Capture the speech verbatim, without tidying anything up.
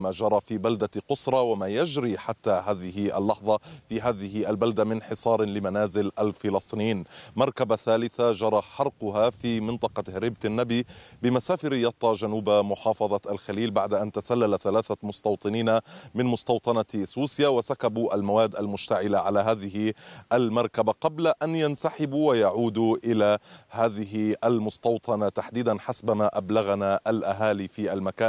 ما جرى في بلدة قصرى وما يجري حتى هذه اللحظة في هذه البلدة من حصار لمنازل الفلسطينيين. مركبة ثالثة جرى حرقها في منطقة هريبة النبي بمسافر يطا جنوب محافظة الخليل بعد أن تسلل ثلاثة مستوطنين من مستوطنة سوسيا وسكبوا المواد المشتعلة على هذه المركبة قبل أن ينسحبوا ويعودوا إلى هذه المستوطنة تحديدا حسب ما أبلغنا الأهالي في المكان.